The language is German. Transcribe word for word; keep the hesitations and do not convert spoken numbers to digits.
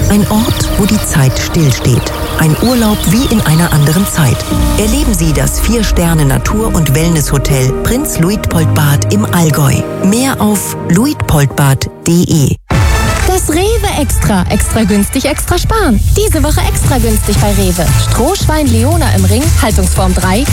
Ein Ort, wo die Zeit stillsteht. Ein Urlaub wie in einer anderen Zeit. Erleben Sie das Vier-Sterne-Natur- und Wellness-Hotel Prinz Luitpoldbad im Allgäu. Mehr auf luitpoldbad punkt de. Das Rewe Extra. Extra günstig, extra sparen. Diese Woche extra günstig bei Rewe. Strohschwein Leona im Ring, Haltungsform drei,